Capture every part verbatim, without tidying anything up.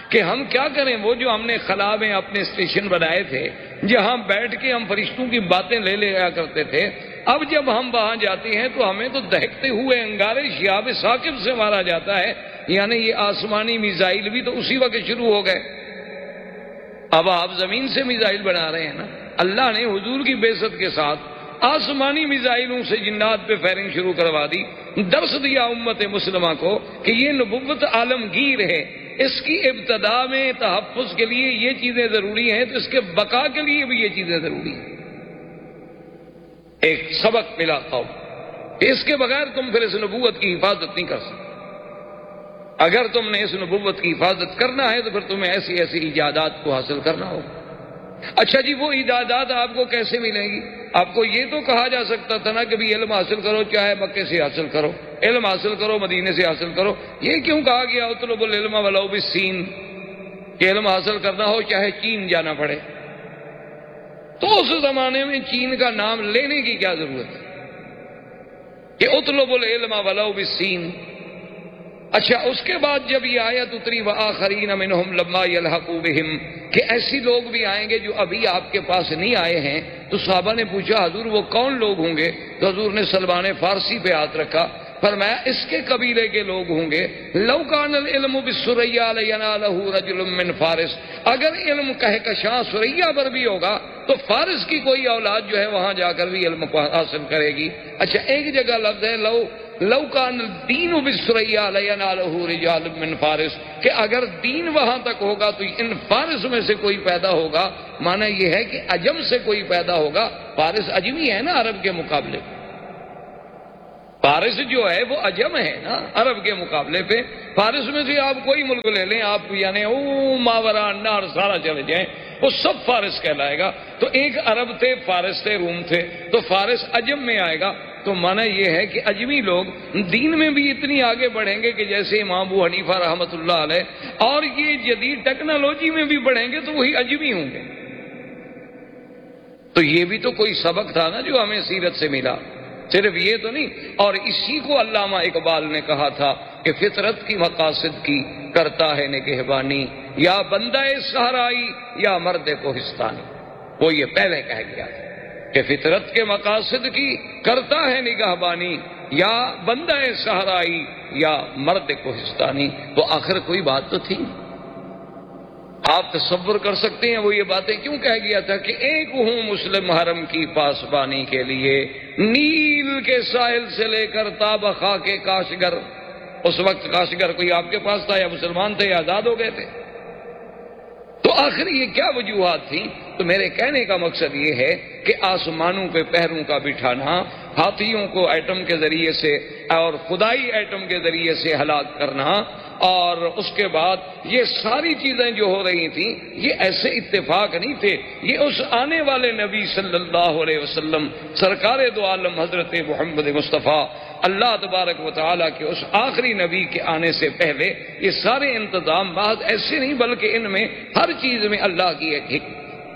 کہ ہم کیا کریں، وہ جو ہم نے خلا میں اپنے اسٹیشن بنائے تھے جہاں بیٹھ کے ہم فرشتوں کی باتیں لے لیا کرتے تھے، اب جب ہم وہاں جاتے ہیں تو ہمیں تو دہکتے ہوئے انگارے شہاب ثاقب سے مارا جاتا ہے، یعنی یہ آسمانی میزائل بھی تو اسی وقت شروع ہو گئے۔ اب آپ زمین سے میزائل بنا رہے ہیں نا، اللہ نے حضور کی بعثت کے ساتھ آسمانی میزائلوں سے جنات پہ فائرنگ شروع کروا دی، درس دیا امت مسلمہ کو کہ یہ نبوت عالمگیر ہے، اس کی ابتدا میں تحفظ کے لیے یہ چیزیں ضروری ہیں تو اس کے بقا کے لیے بھی یہ چیزیں ضروری ہیں۔ ایک سبق ملا قوم کہ اس کے بغیر تم پھر اس نبوت کی حفاظت نہیں کر سکتے۔ اگر تم نے اس نبوت کی حفاظت کرنا ہے تو پھر تمہیں ایسی ایسی ایجادات کو حاصل کرنا ہوگا۔ اچھا جی، وہ ایجادات آپ کو کیسے ملیں گی؟ آپ کو یہ تو کہا جا سکتا تھا نا کہ بھی علم حاصل کرو، چاہے مکے سے حاصل کرو، علم حاصل کرو مدینے سے حاصل کرو۔ یہ کیوں کہا گیا اطلب العلم ولو بالسین، کہ علم حاصل کرنا ہو چاہے چین جانا پڑے؟ تو اس زمانے میں چین کا نام لینے کی کیا ضرورت ہے کہ اطلب العلم ولو بالسین؟ اچھا، اس کے بعد جب یہ آیت اتری وآخرین منہم لما یلحقوا بہم، کہ ایسی لوگ بھی آئیں گے جو ابھی آپ کے پاس نہیں آئے ہیں، تو صحابہ نے پوچھا حضور وہ کون لوگ ہوں گے؟ تو حضور نے سلمان فارسی پہ ہاتھ رکھا، فرمایا اس کے قبیلے کے لوگ ہوں گے۔ لو کان العلم بالثریا لینالہ رجل من فارس، اگر علم کہکشاں ثریا پر بھی ہوگا تو فارس کی کوئی اولاد جو ہے وہاں جا کر بھی علم حاصل کرے گی۔ اچھا، ایک جگہ لفظ ہے لو لو کان الدین بالثریا لینالہ رجال من فارس، کہ اگر دین وہاں تک ہوگا تو ان فارس میں سے کوئی پیدا ہوگا، معنی یہ ہے کہ عجم سے کوئی پیدا ہوگا۔ فارس عجمی ہے نا عرب کے مقابلے، فارس جو ہے وہ عجم ہے نا عرب کے مقابلے پہ۔ فارس میں سے آپ کوئی ملک لے لیں، آپ یعنی او ماورا نار سارا چلے جائیں، وہ سب فارس کہلائے گا۔ تو ایک عرب تھے، فارس تھے، روم تھے، تو فارس عجم میں آئے گا۔ تو معنی یہ ہے کہ اجمی لوگ دین میں بھی اتنی آگے بڑھیں گے کہ جیسے امام ابو حنیفہ رحمۃ اللہ علیہ، اور یہ جدید ٹیکنالوجی میں بھی بڑھیں گے تو وہی اجمی ہوں گے۔ تو یہ بھی تو کوئی سبق تھا نا جو ہمیں سیرت سے ملا، صرف یہ تو نہیں۔ اور اسی کو علامہ اقبال نے کہا تھا کہ فطرت کی مقاصد کی کرتا ہے نگہبانی، یا بندہ صحرائی یا مرد کوہستانی۔ وہ یہ پہلے کہہ گیا تھا کہ فطرت کے مقاصد کی کرتا ہے نگہبانی، یا بندہ صحرائی یا مرد کوہستانی۔ تو آخر کوئی بات تو تھی، آپ تصور کر سکتے ہیں وہ یہ باتیں کیوں کہہ گیا تھا کہ ایک ہوں مسلم حرم کی پاسبانی کے لیے، نیل کے ساحل سے لے کر تا بخاک کاشگر۔ اس وقت کاشگر کوئی آپ کے پاس تھا یا مسلمان تھے یا آزاد ہو گئے تھے؟ تو آخر یہ کیا وجوہات تھیں؟ تو میرے کہنے کا مقصد یہ ہے کہ آسمانوں پہ پہروں کا بٹھانا، ہاتھیوں کو ایٹم کے ذریعے سے اور خدائی ایٹم کے ذریعے سے ہلاک کرنا، اور اس کے بعد یہ ساری چیزیں جو ہو رہی تھیں یہ ایسے اتفاق نہیں تھے، یہ اس آنے والے نبی صلی اللہ علیہ وسلم سرکار دو عالم حضرت محمد مصطفیٰ اللہ تبارک و تعالیٰ کے اس آخری نبی کے آنے سے پہلے یہ سارے انتظام بعد ایسے نہیں، بلکہ ان میں ہر چیز میں اللہ کی ایک حکمت۔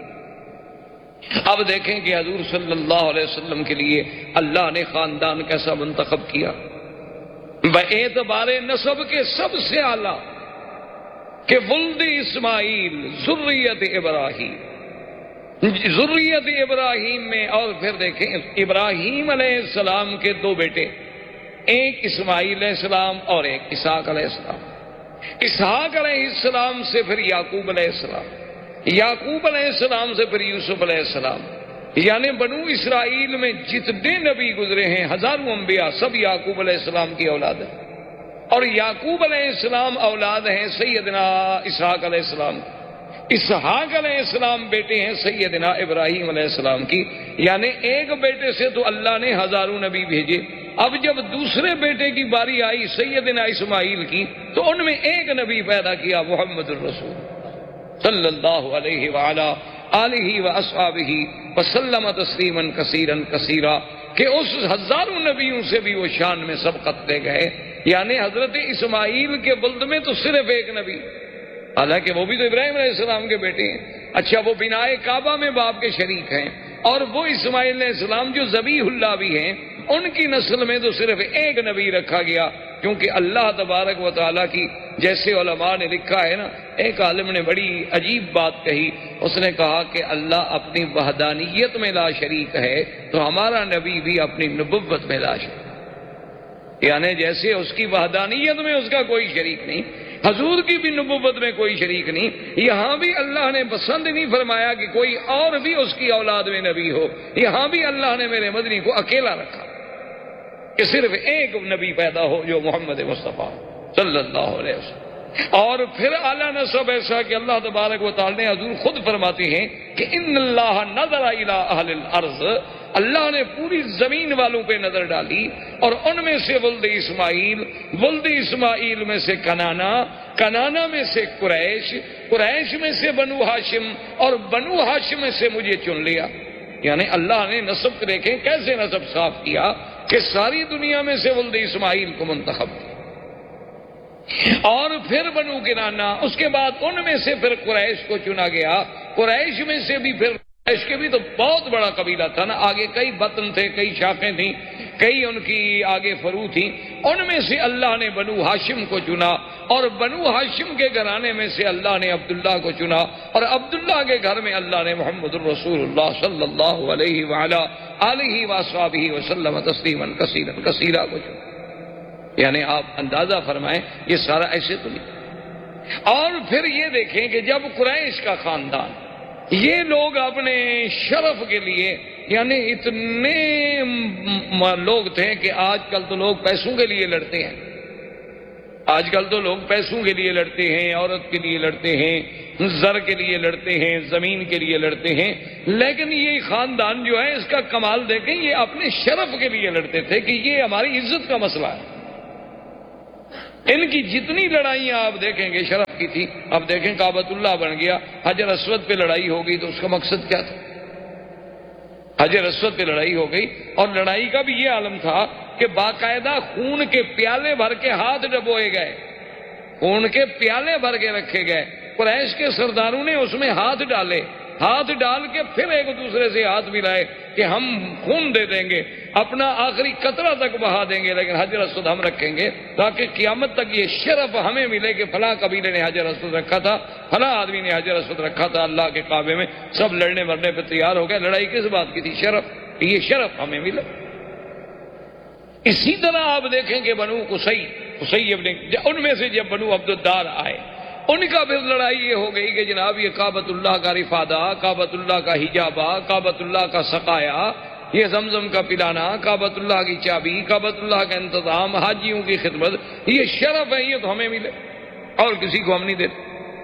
اب دیکھیں کہ حضور صلی اللہ علیہ وسلم کے لیے اللہ نے خاندان کیسا منتخب کیا، باعتبار نسب کے سب سے اعلیٰ، کہ ولد اسماعیل ذریت ابراہیم، ذریت ابراہیم میں، اور پھر دیکھیں ابراہیم علیہ السلام کے دو بیٹے، ایک اسماعیل علیہ السلام اور ایک اسحاق علیہ السلام۔ اسحاق علیہ السلام سے پھر یعقوب علیہ السلام، یعقوب علیہ السلام سے پھر یوسف علیہ السلام۔ یعنی بنو اسرائیل میں جتنے نبی گزرے ہیں، ہزاروں انبیاء، سب یعقوب علیہ السلام کی اولاد ہیں، اور یعقوب علیہ السلام اولاد ہیں سیدنا اسحاق علیہ السلام، اسحاق علیہ السلام بیٹے ہیں سیدنا ابراہیم علیہ السلام کی۔ یعنی ایک بیٹے سے تو اللہ نے ہزاروں نبی بھیجے، اب جب دوسرے بیٹے کی باری آئی سیدنا اسماعیل کی تو ان میں ایک نبی پیدا کیا، محمد الرسول صلی اللہ علیہ وآلہ آلہ واصحابہ وسلم تسلیما کثیرا کثیرا، کہ اس ہزاروں نبیوں سے بھی وہ شان میں سبقت دے گئے۔ یعنی حضرت اسماعیل کے ولد میں تو صرف ایک نبی، حالانکہ وہ بھی تو ابراہیم علیہ السلام کے بیٹے ہیں۔ اچھا، وہ بنائے کعبہ میں باپ کے شریک ہیں، اور وہ اسماعیل علیہ السلام جو ذبیح اللہ بھی ہیں، ان کی نسل میں تو صرف ایک نبی رکھا گیا، کیونکہ اللہ تبارک و تعالیٰ کی جیسے علماء نے لکھا ہے نا، ایک عالم نے بڑی عجیب بات کہی، اس نے کہا کہ اللہ اپنی وحدانیت میں لا شریک ہے تو ہمارا نبی بھی اپنی نبوت میں لا شریک، یعنی جیسے اس کی وحدانیت میں اس کا کوئی شریک نہیں، حضور کی بھی نبوت میں کوئی شریک نہیں، یہاں بھی اللہ نے پسند نہیں فرمایا کہ کوئی اور بھی اس کی اولاد میں نبی ہو، یہاں بھی اللہ نے میرے مدنی کو اکیلا رکھا کہ صرف ایک نبی پیدا ہو جو محمد مصطفیٰ صلی اللہ علیہ وسلم۔ اور پھر اعلیٰ نسب ایسا کہ اللہ تبارک و تعالی نے حضور خود فرماتے ہیں کہ ان اللہ نظر الی اہل الارض، اللہ نے پوری زمین والوں پہ نظر ڈالی اور ان میں سے ولد اسماعیل، ولد اسماعیل میں سے کنانا، کنانا میں سے قریش، قریش میں سے بنو ہاشم اور بنو ہاشم میں سے مجھے چن لیا۔ یعنی اللہ نے نسب دیکھیں کیسے نسب صاف کیا کہ ساری دنیا میں سے ولد اسماعیل کو منتخب کیا، اور پھر بنو کنانا، اس کے بعد ان میں سے پھر قریش کو چنا گیا، قریش میں سے بھی پھر، قریش کے بھی تو بہت بڑا قبیلہ تھا نا، آگے کئی بطن تھے، کئی شاخیں تھیں، کئی ان کی آگے فرو تھیں، ان میں سے اللہ نے بنو ہاشم کو چنا، اور بنو ہاشم کے گھرانے میں سے اللہ نے عبداللہ کو چنا، اور عبداللہ کے گھر میں اللہ نے محمد الرسول اللہ صلی اللہ علیہ وعلا آلہ وصحبہ وسلم تسلیما کثیرا کثیرا کو چنا۔ یعنی آپ اندازہ فرمائیں یہ سارا ایسے تو نہیں۔ اور پھر یہ دیکھیں کہ جب قریش کا خاندان، یہ لوگ اپنے شرف کے لیے، یعنی اتنے لوگ تھے کہ آج کل تو لوگ پیسوں کے لیے لڑتے ہیں، آج کل تو لوگ پیسوں کے لیے لڑتے ہیں، عورت کے لیے لڑتے ہیں، زر کے لیے لڑتے ہیں، زمین کے لیے لڑتے ہیں، لیکن یہ خاندان جو ہے اس کا کمال دیکھیں، یہ اپنے شرف کے لیے لڑتے تھے کہ یہ ہماری عزت کا مسئلہ ہے۔ ان کی جتنی لڑائیاں آپ دیکھیں گے شرف کی تھی، اب دیکھیں کعبۃ اللہ بن گیا، حجر اسود پہ لڑائی ہو گئی تو اس کا مقصد کیا تھا؟ حجر اسود پہ لڑائی ہو گئی، اور لڑائی کا بھی یہ عالم تھا کہ باقاعدہ خون کے پیالے بھر کے ہاتھ ڈبوئے گئے، خون کے پیالے بھر کے رکھے گئے، قریش کے سرداروں نے اس میں ہاتھ ڈالے، ہاتھ ڈال کے پھر ایک دوسرے سے ہاتھ ملائے کہ ہم خون دے دیں گے، اپنا آخری قطرہ تک بہا دیں گے، لیکن حجر اسود ہم رکھیں گے تاکہ قیامت تک یہ شرف ہمیں ملے کہ فلاں قبیلے نے حجر اسود رکھا تھا، فلاں آدمی نے حجر اسود رکھا تھا اللہ کے کعبے میں، سب لڑنے مرنے پہ تیار ہو گئے۔ لڑائی کس بات کی تھی؟ شرف، یہ شرف ہمیں ملا۔ اسی طرح آپ دیکھیں کہ بنو قصی، قصی ابن، ان میں سے جب بنو عبدالدار آئے، ان کا پھر لڑائی یہ ہو گئی کہ جناب یہ کعبۃ اللہ کا رفادہ، کعبۃ اللہ کا حجابہ، کعبۃ اللہ کا سقایا، یہ زمزم کا پلانا، کعبۃ اللہ کی چابی، کعبۃ اللہ کا انتظام، حاجیوں کی خدمت، یہ شرف ہے، یہ تو ہمیں ملے اور کسی کو ہم نہیں دیتے۔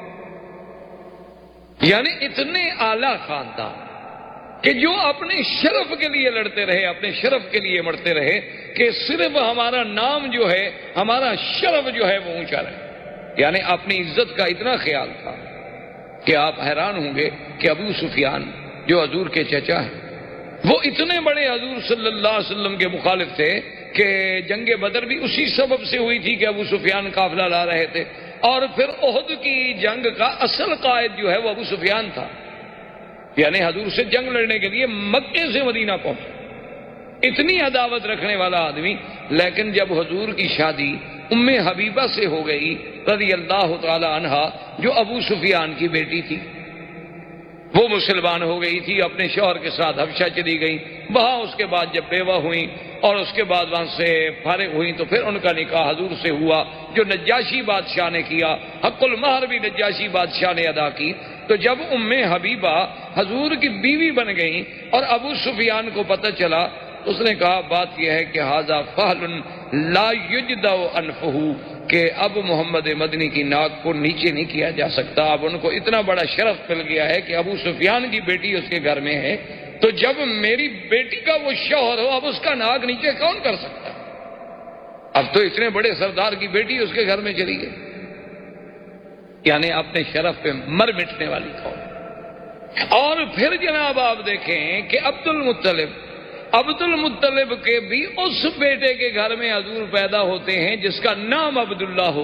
یعنی اتنے اعلیٰ خاندان کہ جو اپنے شرف کے لیے لڑتے رہے، اپنے شرف کے لیے مرتے رہے کہ صرف ہمارا نام جو ہے، ہمارا شرف جو ہے وہ اونچا رہے، یعنی اپنی عزت کا اتنا خیال تھا کہ آپ حیران ہوں گے کہ ابو سفیان جو حضور کے چچا ہیں، وہ اتنے بڑے حضور صلی اللہ علیہ وسلم کے مخالف تھے کہ جنگ بدر بھی اسی سبب سے ہوئی تھی کہ ابو سفیان قافلہ لا رہے تھے، اور پھر احد کی جنگ کا اصل قائد جو ہے وہ ابو سفیان تھا، یعنی حضور سے جنگ لڑنے کے لیے مکے سے مدینہ پہنچا، اتنی عداوت رکھنے والا آدمی۔ لیکن جب حضور کی شادی ام حبیبہ سے ہو گئی رضی اللہ تعالی عنہا، جو ابو سفیان کی بیٹی تھی، وہ مسلمان ہو گئی تھی، اپنے شوہر کے ساتھ حبشہ چلی گئی، وہاں اس کے بعد جب بیوہ ہوئیں اور اس کے بعد وہاں سے فارغ ہوئیں تو پھر ان کا نکاح حضور سے ہوا جو نجاشی بادشاہ نے کیا، حق المہر بھی نجاشی بادشاہ نے ادا کی۔ تو جب ام حبیبہ حضور کی بیوی بن گئیں اور ابو سفیان کو پتہ چلا، اس نے کہا بات یہ ہے کہ ھذا فحل لا یجدع انفہ، کہ اب محمد مدنی کی ناک کو نیچے نہیں کیا جا سکتا۔ اب ان کو اتنا بڑا شرف مل گیا ہے کہ ابو سفیان کی بیٹی اس کے گھر میں ہے، تو جب میری بیٹی کا وہ شوہر ہو، اب اس کا ناک نیچے کون کر سکتا؟ اب تو اتنے بڑے سردار کی بیٹی اس کے گھر میں چلی گئی، یعنی اپنے شرف پہ مر مٹنے والی قوم۔ اور پھر جناب آپ دیکھیں کہ عبد المطلب عبد المطلب کے بھی اس بیٹے کے گھر میں حضور پیدا ہوتے ہیں جس کا نام عبداللہ ہو،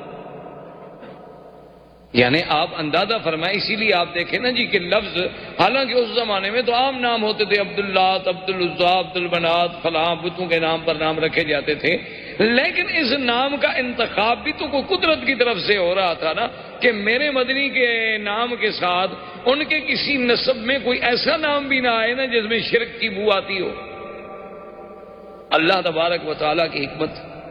یعنی آپ اندازہ فرمائیں۔ اسی لیے آپ دیکھیں نا جی کہ لفظ، حالانکہ اس زمانے میں تو عام نام ہوتے تھے، عبداللہ، عبد العزیٰ، عبد البنات، فلاں بتوں کے نام پر نام رکھے جاتے تھے، لیکن اس نام کا انتخاب بھی تو کوئی قدرت کی طرف سے ہو رہا تھا نا، کہ میرے مدنی کے نام کے ساتھ ان کے کسی نسب میں کوئی ایسا نام بھی نہ آئے نا جس میں شرک کی بو آتی ہو۔ اللہ تبارک و تعالیٰ کی حکمت۔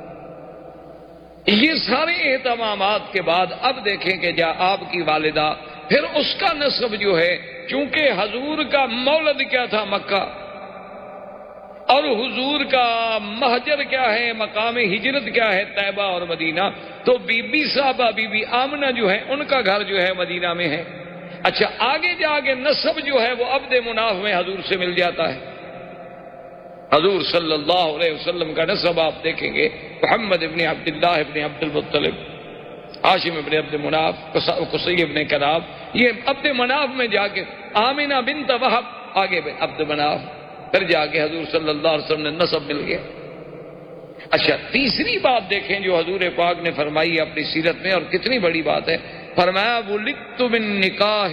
یہ سارے اہتمامات کے بعد اب دیکھیں کہ جا آپ کی والدہ، پھر اس کا نسب جو ہے، چونکہ حضور کا مولد کیا تھا مکہ، اور حضور کا مہجر کیا ہے، مقام ہجرت کیا ہے طیبہ اور مدینہ، تو بی بی صاحبہ بی بی آمنہ جو ہے ان کا گھر جو ہے مدینہ میں ہے۔ اچھا آگے جا کے نسب جو ہے وہ عبد مناف میں حضور سے مل جاتا ہے۔ حضور صلی اللہ علیہ وسلم کا نسب آپ دیکھیں گے، محمد ابن عبداللہ ابن عبد المطلب، ہاشم ابن عبد مناف، قصی ابن کلاب، یہ عبد مناف میں جا کے آمنہ بنت وہب، آگے عبد مناف، پھر جا کے حضور صلی اللہ علیہ وسلم نے نسب مل گیا۔ اچھا تیسری بات دیکھیں جو حضور پاک نے فرمائی اپنی سیرت میں، اور کتنی بڑی بات ہے، فرمایا ولدت من نکاح،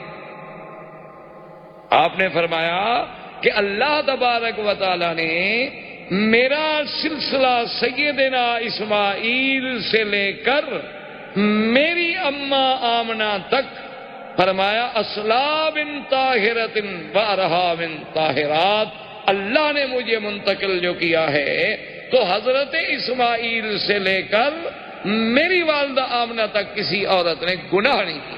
آپ نے فرمایا کہ اللہ تبارک و تعالی نے میرا سلسلہ سیدنا اسماعیل سے لے کر میری اماں آمنہ تک، فرمایا اصلاب طاہرۃ و ارحام طاہرات، اللہ نے مجھے منتقل جو کیا ہے تو حضرت اسماعیل سے لے کر میری والدہ آمنہ تک کسی عورت نے گناہ نہیں کیا۔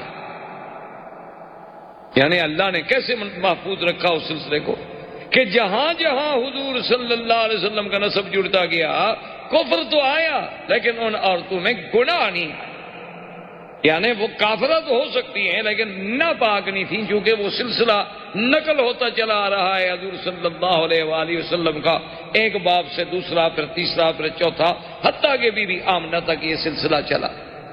یعنی اللہ نے کیسے محفوظ رکھا اس سلسلے کو کہ جہاں جہاں حضور صلی اللہ علیہ وسلم کا نسب جڑتا گیا، کفر تو آیا لیکن ان عورتوں میں گناہ نہیں آیا۔ یعنی وہ کافرت ہو سکتی ہیں لیکن ناپاک نہیں تھیں، چونکہ وہ سلسلہ نقل ہوتا چلا آ رہا ہے حضور صلی اللہ علیہ وآلہ وسلم کا، ایک باپ سے دوسرا، پھر تیسرا، پھر چوتھا، حتیٰ کہ بی بی آمنہ تک یہ سلسلہ چلا۔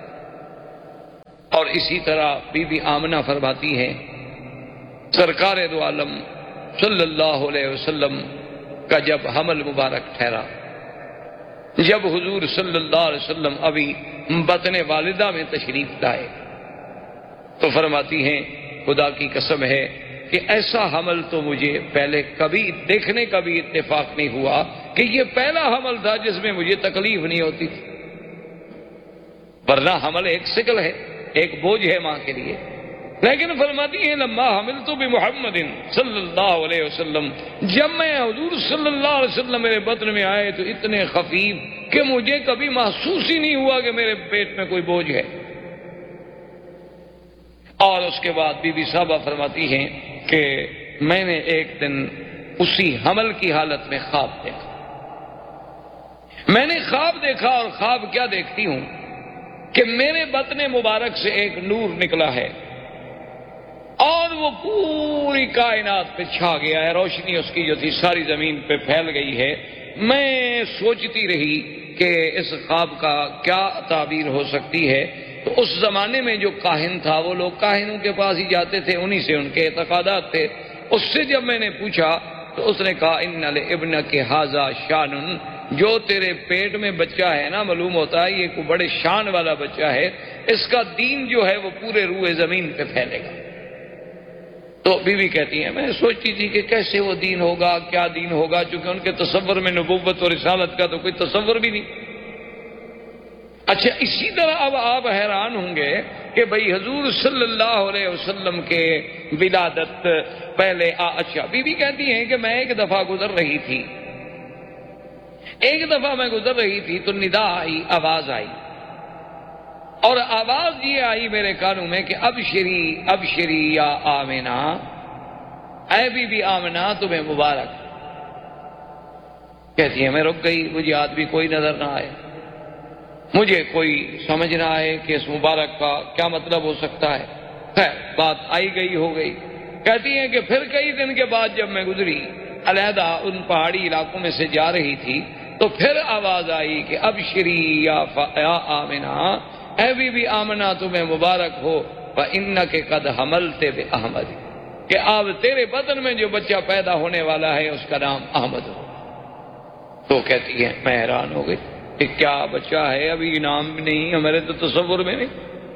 اور اسی طرح بی بی آمنہ فرماتی ہیں سرکار دو عالم صلی اللہ علیہ وسلم کا جب حمل مبارک ٹھہرا، جب حضور صلی اللہ علیہ وسلم ابھی بطن والدہ میں تشریف لائے، تو فرماتی ہیں خدا کی قسم ہے کہ ایسا حمل تو مجھے پہلے کبھی دیکھنے کا بھی اتفاق نہیں ہوا کہ یہ پہلا حمل تھا جس میں مجھے تکلیف نہیں ہوتی تھی، ورنہ حمل ایک ثقل ہے، ایک بوجھ ہے ماں کے لیے۔ لیکن فرماتی ہیں لما حملت بمحمد صلی اللہ علیہ وسلم، جب میں حضور صلی اللہ علیہ وسلم میرے بطن میں آئے تو اتنے خفیف کہ مجھے کبھی محسوس ہی نہیں ہوا کہ میرے پیٹ میں کوئی بوجھ ہے۔ اور اس کے بعد بی بی صاحبہ فرماتی ہیں کہ میں نے ایک دن اسی حمل کی حالت میں خواب دیکھا، میں نے خواب دیکھا، اور خواب کیا دیکھتی ہوں کہ میرے بطن مبارک سے ایک نور نکلا ہے اور وہ پوری کائنات پہ چھا گیا ہے، روشنی اس کی جو تھی ساری زمین پہ پھیل گئی ہے۔ میں سوچتی رہی کہ اس خواب کا کیا تعبیر ہو سکتی ہے، تو اس زمانے میں جو کاہن تھا وہ لوگ کاہنوں کے پاس ہی جاتے تھے، انہی سے ان کے اعتقادات تھے۔ اس سے جب میں نے پوچھا تو اس نے کہا ان لابنک ھذا شان، جو تیرے پیٹ میں بچہ ہے نا، معلوم ہوتا ہے یہ کوئی بڑے شان والا بچہ ہے، اس کا دین جو ہے وہ پورے روئے زمین پہ پھیلے گا۔ تو بیوی بی کہتی ہیں میں سوچتی تھی کہ کیسے وہ دین ہوگا، کیا دین ہوگا، چونکہ ان کے تصور میں نبوت اور رسالت کا تو کوئی تصور بھی نہیں۔ اچھا اسی طرح اب آپ حیران ہوں گے کہ بھئی حضور صلی اللہ علیہ وسلم کے ولادت پہلے آ اچھا بیوی بی کہتی ہیں کہ میں ایک دفعہ گزر رہی تھی ایک دفعہ میں گزر رہی تھی تو ندا آئی، آواز آئی، اور آواز یہ آئی میرے کانوں میں کہ ابشری ابشری یا آمنہ، اے بی بی آمنہ تمہیں مبارک۔ کہتی ہے میں رک گئی، مجھے آدمی کوئی نظر نہ آئے، مجھے کوئی سمجھ نہ آئے کہ اس مبارک کا کیا مطلب ہو سکتا ہے۔ خیر بات آئی گئی ہو گئی۔ کہتی ہیں کہ پھر کئی دن کے بعد جب میں گزری علیحدہ ان پہاڑی علاقوں میں سے جا رہی تھی تو پھر آواز آئی کہ ابشری یا آمنہ، اے بی بی آمنہ تمہیں مبارک ہو، فإنک قد حملت بأحمد، کہ اب تیرے بطن میں جو بچہ پیدا ہونے والا ہے اس کا نام احمد ہو۔ تو کہتی ہے میں حیران ہو گئی کہ کیا بچہ ہے، ابھی نام بھی نہیں، ہمارے تو تصور میں نہیں۔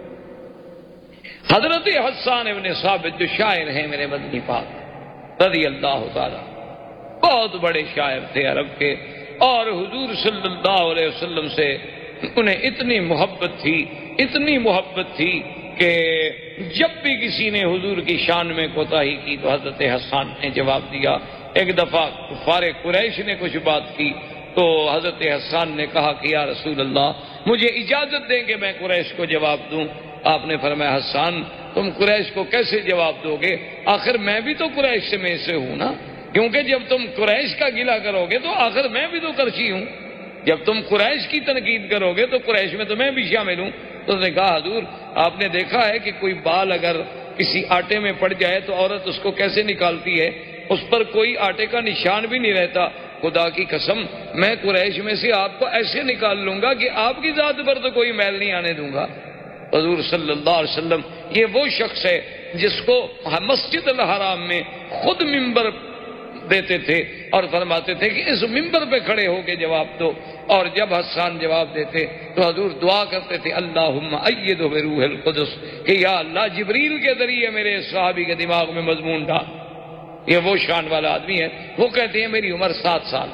حضرت حسان ابن ثابت جو شاعر ہیں میرے مدنی پاک رضی اللہ تعالی، بہت بڑے شاعر تھے عرب کے، اور حضور صلی اللہ علیہ وسلم سے انہیں اتنی محبت تھی اتنی محبت تھی کہ جب بھی کسی نے حضور کی شان میں کوتاہی کی تو حضرت حسان نے جواب دیا۔ ایک دفعہ کفار قریش نے کچھ بات کی تو حضرت حسان نے کہا کہ یا رسول اللہ مجھے اجازت دیں کہ میں قریش کو جواب دوں۔ آپ نے فرمایا حسان تم قریش کو کیسے جواب دو گے؟ آخر میں بھی تو قریش سے میں سے ہوں نا، کیونکہ جب تم قریش کا گلہ کرو گے تو آخر میں بھی تو قرشی ہوں، جب تم قریش کی تنقید کرو گے تو قریش میں تو میں بھی شامل ہوں۔ تو اس نے کہا حضور آپ نے دیکھا ہے کہ کوئی بال اگر کسی آٹے میں پڑ جائے تو عورت اس کو کیسے نکالتی ہے؟ اس پر کوئی آٹے کا نشان بھی نہیں رہتا۔ خدا کی قسم میں قریش میں سے آپ کو ایسے نکال لوں گا کہ آپ کی ذات پر تو کوئی میل نہیں آنے دوں گا۔ حضور صلی اللہ علیہ وسلم یہ وہ شخص ہے جس کو مسجد الحرام میں خود ممبر دیتے تھے اور فرماتے تھے کہ اس ممبر پہ کھڑے ہو کے جواب دو، اور جب حسان جواب دیتے تو حضور دعا کرتے تھے اللہم ایدہ بروح القدس، کہ یا اللہ جبریل کے ذریعے میرے صحابی کے دماغ میں مضمون ڈال۔ یہ وہ شان والا آدمی ہے۔ وہ کہتے ہیں میری عمر سات سال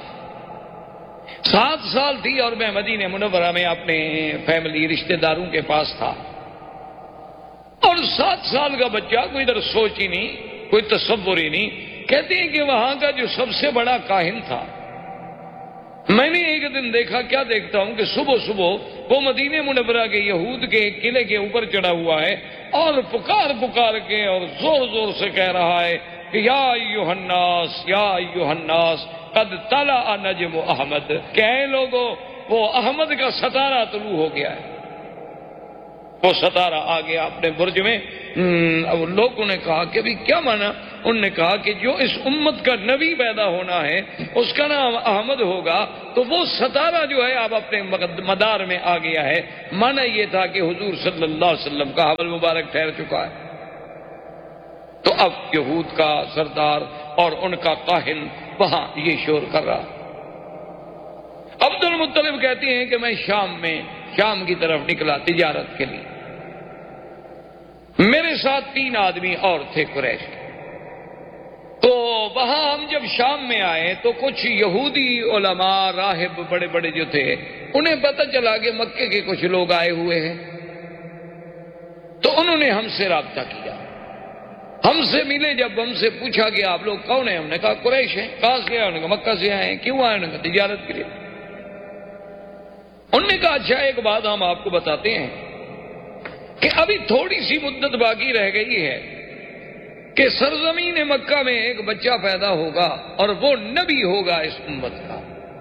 سات سال تھی اور میں مدینہ منورہ میں اپنے فیملی رشتہ داروں کے پاس تھا، اور سات سال کا بچہ کوئی ادھر سوچ ہی نہیں، کوئی تصور ہی نہیں۔ کہتے ہیں کہ وہاں کا جو سب سے بڑا کاہن تھا، میں نے ایک دن دیکھا، کیا دیکھتا ہوں کہ صبح صبح وہ مدینہ منورہ کے یہود کے قلعے کے اوپر چڑھا ہوا ہے اور پکار پکار کے اور زور زور سے کہہ رہا ہے کہ یا ایھا الناس یا ایھا الناس قد طلع نجم احمد، کہ اے لوگوں وہ احمد کا ستارہ طلوع ہو گیا ہے۔ وہ ستارہ آ گیا اپنے برج میں۔ لوگوں نے کہا کہ ابھی کیا مانا؟ انہوں نے کہا کہ جو اس امت کا نبی پیدا ہونا ہے اس کا نام احمد ہوگا، تو وہ ستارہ جو ہے اب اپنے مدار میں آ گیا ہے۔ مانا یہ تھا کہ حضور صلی اللہ علیہ وسلم کا حمل مبارک ٹھہر چکا ہے۔ تو اب یہود کا سردار اور ان کا کاہن وہاں یہ شور کر رہا۔ عبد المطلب کہتے ہیں کہ میں شام میں شام کی طرف نکلا تجارت کے لیے، میرے ساتھ تین آدمی اور تھے قریش کے۔ تو وہاں ہم جب شام میں آئے تو کچھ یہودی علماء راہب بڑے بڑے جو تھے انہیں پتہ چلا کہ مکے کے کچھ لوگ آئے ہوئے ہیں، تو انہوں نے ہم سے رابطہ کیا، ہم سے ملے۔ جب ہم سے پوچھا کہ آپ لوگ کون ہیں، ہم نے کہا قریش ہیں۔ کہاں سے آئے؟ انہوں نے کہا مکہ سے آئے ہیں۔ کیوں آئے؟ انہوں نے کہا تجارت کے لیے۔ انہوں نے کہا اچھا ایک بات ہم آپ کو بتاتے ہیں کہ ابھی تھوڑی سی مدت باقی رہ گئی ہے کہ سرزمین مکہ میں ایک بچہ پیدا ہوگا اور وہ نبی ہوگا اس امت کا،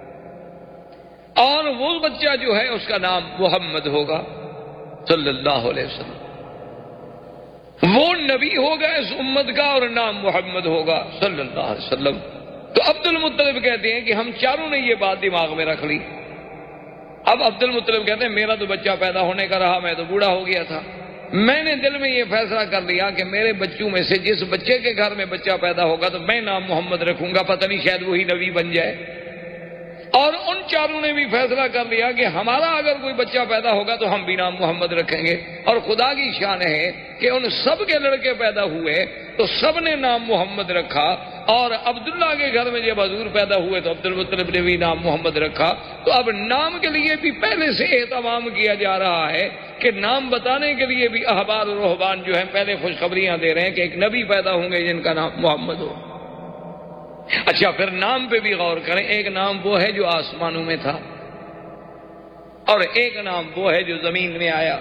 اور وہ بچہ جو ہے اس کا نام محمد ہوگا صلی اللہ علیہ وسلم۔ وہ نبی ہوگا اس امت کا اور نام محمد ہوگا صلی اللہ علیہ وسلم۔ تو عبد المطلب کہتے ہیں کہ ہم چاروں نے یہ بات دماغ میں رکھ لی۔ اب عبد المطلب کہتے ہیں میرا تو بچہ پیدا ہونے کا رہا، میں تو بوڑھا ہو گیا تھا، میں نے دل میں یہ فیصلہ کر لیا کہ میرے بچوں میں سے جس بچے کے گھر میں بچہ پیدا ہوگا تو میں نام محمد رکھوں گا، پتہ نہیں شاید وہی نبی بن جائے۔ اور ان چاروں نے بھی فیصلہ کر لیا کہ ہمارا اگر کوئی بچہ پیدا ہوگا تو ہم بھی نام محمد رکھیں گے۔ اور خدا کی شان ہے کہ ان سب کے لڑکے پیدا ہوئے تو سب نے نام محمد رکھا، اور عبداللہ کے گھر میں جب حضور پیدا ہوئے تو عبد المطلب نے بھی نام محمد رکھا۔ تو اب نام کے لیے بھی پہلے سے اہتمام کیا جا رہا ہے کہ نام بتانے کے لیے بھی احبار اور رہبان جو ہیں پہلے خوشخبریاں دے رہے ہیں کہ ایک نبی پیدا ہوں گے جن کا نام محمد ہو۔ اچھا پھر نام پہ بھی غور کریں، ایک نام وہ ہے جو آسمانوں میں تھا اور ایک نام وہ ہے جو زمین میں آیا۔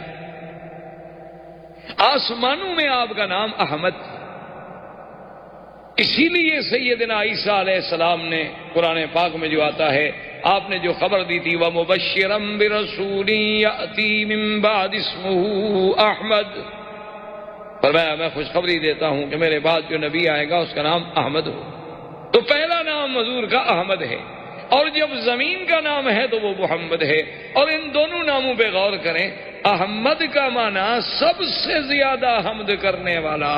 آسمانوں میں آپ کا نام احمد، اسی لیے سیدنا عیسیٰ علیہ السلام نے قرآن پاک میں جو آتا ہے، آپ نے جو خبر دی تھی وَمُبَشِّرًا بِرَسُولٍ يَأْتِي مِن بَعْدِ اسْمُهُ احمد، فرمایا میں خوشخبری دیتا ہوں کہ میرے بعد جو نبی آئے گا اس کا نام احمد ہو۔ تو پہلا نام حضور کا احمد ہے، اور جب زمین کا نام ہے تو وہ محمد ہے۔ اور ان دونوں ناموں پہ غور کریں، احمد کا معنی سب سے زیادہ حمد کرنے والا،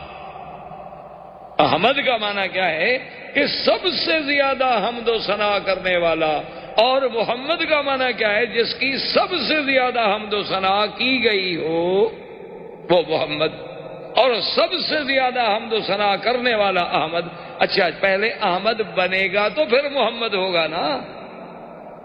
احمد کا معنی کیا ہے کہ سب سے زیادہ حمد و ثنا کرنے والا، اور محمد کا معنی کیا ہے جس کی سب سے زیادہ حمد و ثنا کی گئی ہو وہ محمد، اور سب سے زیادہ حمد و ثنا کرنے والا احمد۔ اچھا پہلے احمد بنے گا تو پھر محمد ہوگا نا،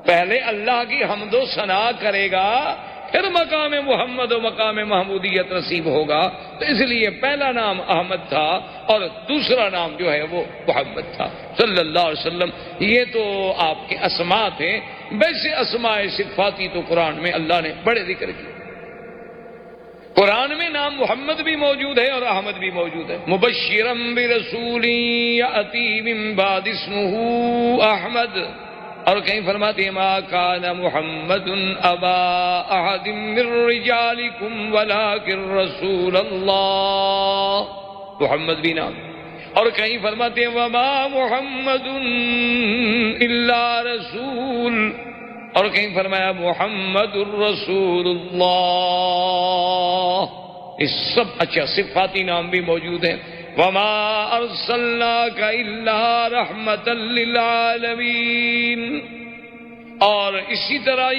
پہلے اللہ کی حمد و ثنا کرے گا، پھر مقام محمد و مقام محمودیت نصیب ہوگا. تو اس لیے پہلا نام احمد تھا اور دوسرا نام جو ہے وہ محمد تھا صلی اللہ علیہ وسلم. یہ تو آپ کے اسماء تھے. ویسے اسماء صفاتی تو قرآن میں اللہ نے بڑے ذکر کیے. قرآن میں نام محمد بھی موجود ہے اور احمد بھی موجود ہے. مبشرم برسول یأتی من بعد اسمہ احمد، اور کہیں فرماتے ہیں ما کان محمد ابا احد من رجالکم ولکن رسول اللہ، محمد بھی نام. اور کہیں فرماتے ہیں وما محمد الا رسول، اور کہیں فرمایا محمد الرسول اللہ. اس سب اچھا صفاتی نام بھی موجود ہیں. وما ارسلناک الا رحمتا للعالمین. اور اسی طرح